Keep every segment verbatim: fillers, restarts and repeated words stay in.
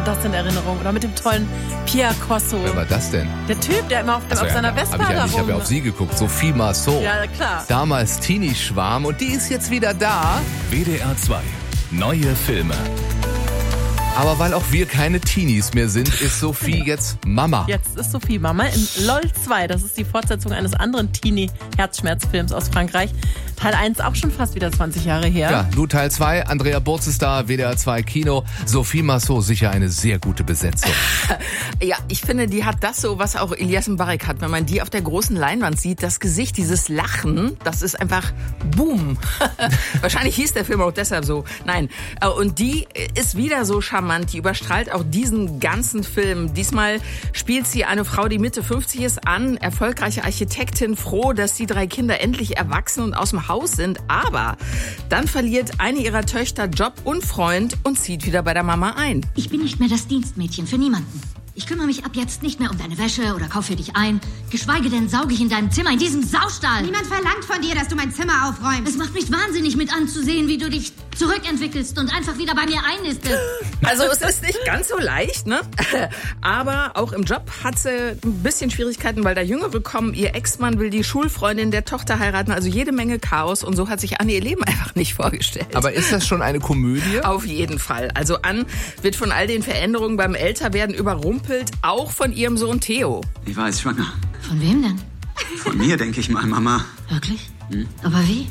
das in Erinnerung. Oder mit dem tollen Pierre Corso. Wer war das denn? Der Typ, der immer auf, Achso, auf ja, seiner hab Vespa ich, ja, da ich habe ja rum- auf sie geguckt, Sophie Marceau. Ja, klar. Damals Teenie-Schwarm und die ist jetzt wieder da. W D R zwei. Neue Filme. Aber weil auch wir keine Teenies mehr sind, ist Sophie jetzt Mama. Jetzt ist Sophie Mama in LOL zwei. Das ist die Fortsetzung eines anderen Teenie-Herzschmerzfilms aus Frankreich. Teil eins auch schon fast wieder zwanzig Jahre her. Ja, nun Teil zwei, Andrea Burz ist da, W D R zwei Kino. Sophie Marceau, sicher eine sehr gute Besetzung. Ja, ich finde, die hat das so, was auch Ilyas Mbarek hat. Wenn man die auf der großen Leinwand sieht, das Gesicht, dieses Lachen, das ist einfach Boom. Wahrscheinlich hieß der Film auch deshalb so. Nein, und die ist wieder so charmant, die überstrahlt auch diesen ganzen Film. Diesmal spielt sie eine Frau, die Mitte fünfzig ist, an, erfolgreiche Architektin, froh, dass die drei Kinder endlich erwachsen und aus dem Haus sind. Aber dann verliert eine ihrer Töchter Job und Freund und zieht wieder bei der Mama ein. Ich bin nicht mehr das Dienstmädchen für niemanden. Ich kümmere mich ab jetzt nicht mehr um deine Wäsche oder kaufe für dich ein. Geschweige denn sauge ich in deinem Zimmer, in diesem Saustall. Niemand verlangt von dir, dass du mein Zimmer aufräumst. Es macht mich wahnsinnig mit anzusehen, wie du dich zurückentwickelst und einfach wieder bei mir einnistest. Also es ist nicht ganz so leicht, ne? Aber auch im Job hat sie ein bisschen Schwierigkeiten, weil da Jüngere kommen. Ihr Ex-Mann will die Schulfreundin der Tochter heiraten. Also jede Menge Chaos. Und so hat sich Anne ihr Leben einfach nicht vorgestellt. Aber ist das schon eine Komödie? Auf jeden Fall. Also Anne wird von all den Veränderungen beim Älterwerden überrumpelt. Auch von ihrem Sohn Theo. Ich war jetzt schwanger. Von wem denn? Von mir, denke ich mal, Mama. Wirklich? Hm? Aber wie?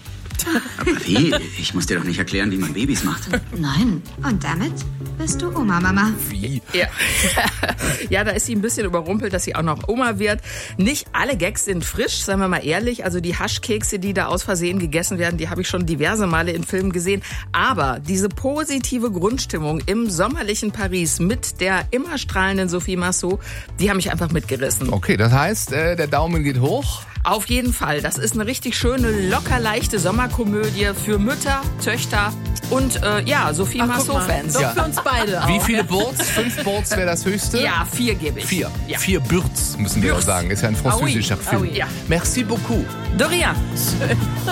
Aber wie? Ich muss dir doch nicht erklären, wie man Babys macht. Nein. Und damit bist du Oma, Mama. Wie? Ja. Ja, da ist sie ein bisschen überrumpelt, dass sie auch noch Oma wird. Nicht alle Gags sind frisch, seien wir mal ehrlich. Also die Haschkekse, die da aus Versehen gegessen werden, die habe ich schon diverse Male in Filmen gesehen. Aber diese positive Grundstimmung im sommerlichen Paris mit der immer strahlenden Sophie Marceau, die haben mich einfach mitgerissen. Okay, das heißt, äh, der Daumen geht hoch. Auf jeden Fall. Das ist eine richtig schöne, locker leichte Sommerkomödie für Mütter, Töchter und äh, ja, Sophie Marceau-Fans. Doch Ja. für uns beide auch. Wie viele Boards? Fünf Boards wäre das höchste? Ja, vier gebe ich. Vier. Ja. Vier Bürz, müssen wir ja Bürz. sagen. Ist ja ein französischer Ah oui. Film. Ah oui. Ja. Merci beaucoup. De rien.